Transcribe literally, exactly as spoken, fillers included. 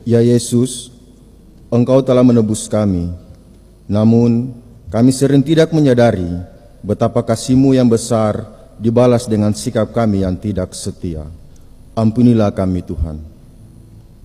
Ya Yesus, Engkau telah menebus kami, namun kami sering tidak menyadari betapa kasih-Mu yang besar dibalas dengan sikap kami yang tidak setia. Ampunilah kami Tuhan.